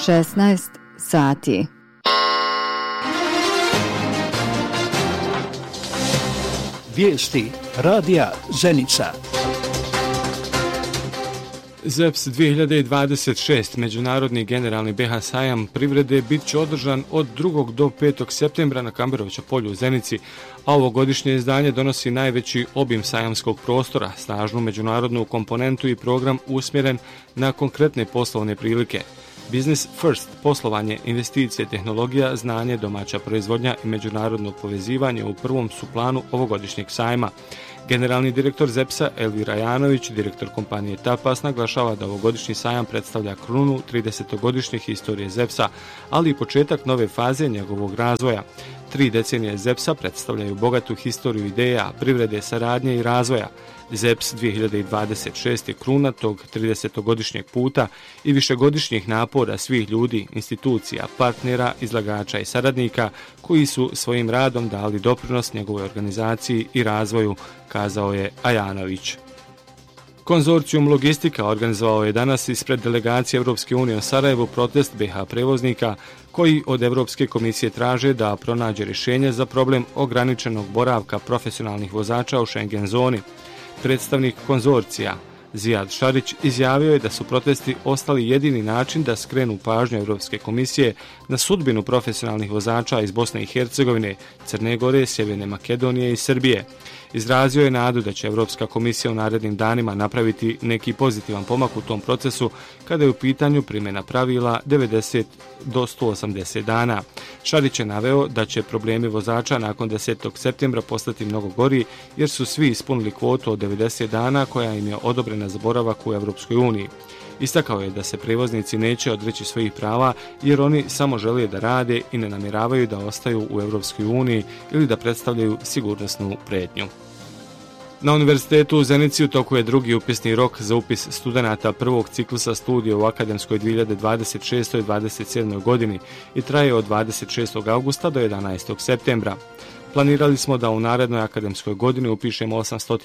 16 sati. Vijesti radija Zenica. ZEPS 2026, Međunarodni generalni BH sajam privrede, bit će održan od 2. do 5. septembra na Kamberovića polju u Zenici, a ovogodišnje izdanje donosi najveći obim sajamskog prostora, snažnu međunarodnu komponentu i program usmjeren na konkretne poslovne prilike. Business First, poslovanje, investicije, tehnologija, znanje, domaća proizvodnja i međunarodno povezivanje u prvom su planu ovogodišnjeg sajma. Generalni direktor ZEPS-a Elvira Janović, direktor kompanije Tapas, naglašava da ovogodišnji sajam predstavlja krunu 30-godišnje historije ZEPS-a, ali i početak nove faze njegovog razvoja. 3 decenije ZEPS-a predstavljaju bogatu historiju ideja, privrede, saradnje i razvoja. ZEPS 2026 je kruna tog 30-godišnjeg puta i višegodišnjih napora svih ljudi, institucija, partnera, izlagača i saradnika koji su svojim radom dali doprinos njegovoj organizaciji i razvoju, kazao je Ajanović. Konzorcijum Logistika organizovao je danas ispred delegacije Europske unije u Sarajevu protest BH prevoznika koji od Europske komisije traže da pronađe rješenje za problem ograničenog boravka profesionalnih vozača u Schengen zoni. Predstavnik konzorcija Zijad Šarić izjavio je da su protesti ostali jedini način da skrenu pažnju Europske komisije na sudbinu profesionalnih vozača iz Bosne i Hercegovine, Crne Gore, Sjeverne Makedonije i Srbije. Izrazio je nadu da će Europska komisija u narednim danima napraviti neki pozitivan pomak u tom procesu kada je u pitanju primjena pravila 90 do 180 dana. Šarić je naveo da će problemi vozača nakon 10. septembra postati mnogo gori jer su svi ispunili kvotu od 90 dana koja im je odobrena za boravak u Europskoj uniji. Istakao je da se prevoznici neće odreći svojih prava jer oni samo žele da rade i ne namjeravaju da ostaju u Europskoj uniji ili da predstavljaju sigurnosnu prijetnju. Na Univerzitetu u Zenici u toku je drugi upisni rok za upis studenata prvog ciklusa studija u akademskoj 2026-27. godini i traje od 26. augusta do 11. septembra. Planirali smo da u narednoj akademskoj godini upišemo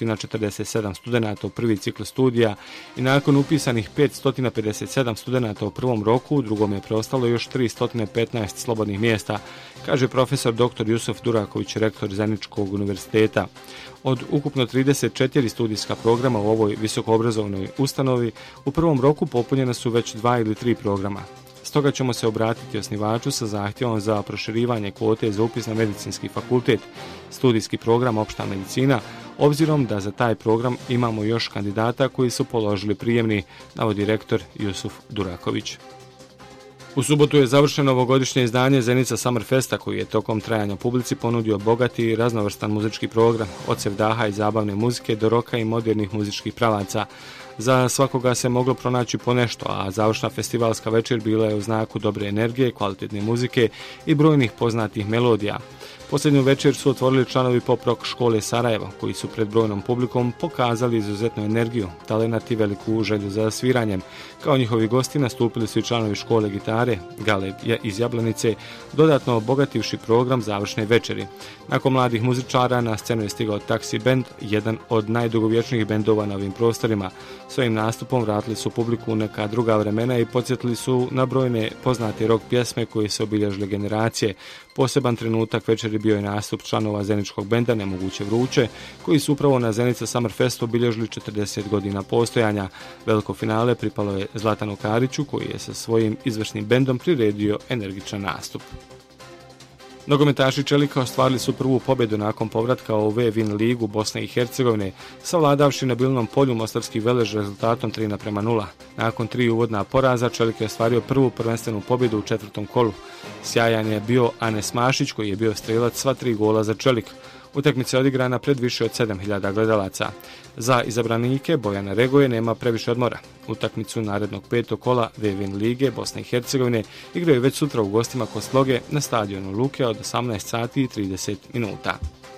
847 studenata u prvi ciklus studija i nakon upisanih 557 studenata u prvom roku, u drugom je preostalo još 315 slobodnih mjesta, kaže profesor dr. Jusuf Duraković, rektor Zeničkog univerziteta. Od ukupno 34 studijska programa u ovoj visokoobrazovnoj ustanovi, u prvom roku popunjena su već 2 ili 3 programa. Stoga ćemo se obratiti osnivaču sa zahtjevom za proširivanje kvote za upis na medicinski fakultet, studijski program opšta medicina, obzirom da za taj program imamo još kandidata koji su položili prijemni, navodi rektor Jusuf Duraković. U subotu je završeno ovogodišnje izdanje Zenica Summer Festa koji je tokom trajanja publici ponudio bogati i raznovrstan muzički program, od sevdaha i zabavne muzike do roka i modernih muzičkih pravaca. Za svakoga se moglo pronaći po nešto, a završna festivalska večer bila je u znaku dobre energije, kvalitetne muzike i brojnih poznatih melodija. Posljednju večer su otvorili članovi pop rock škole Sarajevo, koji su pred brojnom publikom pokazali izuzetnu energiju, talenat i veliku želju za sviranjem. Kao njihovi gosti nastupili su i članovi škole gitare Galeb iz Jablanice, dodatno obogativši program završne večeri. Nakon mladih muzičara na scenu je stigao Taxi Band, jedan od najdugovječnijih bendova na ovim prostorima. Svojim nastupom vratili su publiku u neka druga vremena i podsjetili su na brojne poznate rock pjesme koje su obilježile generacije. Poseban trenutak večeri bio je nastup članova Zeničkog benda Nemoguće vruće, koji su upravo na Zenica Summer Festu obilježili 40 godina postojanja. Veliko finale pripalo je Zlatanu Kariću, koji je sa svojim izvršnim bendom priredio energičan nastup. Nogometaši Čelika ostvarili su prvu pobjedu nakon povratka u V-Win ligu Bosne i Hercegovine, savladavši na Bilnom polju mostarski Velež rezultatom 3:0. Nakon 3 uvodna poraza, Čelik je ostvario prvu prvenstvenu pobjedu u 4. kolu. Sjajan je bio Anes Mašić, koji je bio strelac sva 3 gola za Čelik. Utakmica je odigrana pred više od 7.000 gledalaca. Za izabranike Bojana Regoje nema previše odmora. Utakmicu narednog 5. kola V-Win lige Bosne i Hercegovine igraju već sutra u gostima kod Sloge na stadionu Luke od 18:30.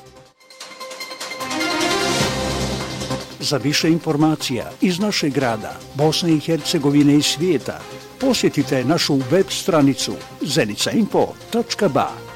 Za više informacija iz našeg grada, Bosne i Hercegovine i svijeta, posjetite našu web stranicu zenica.info.ba.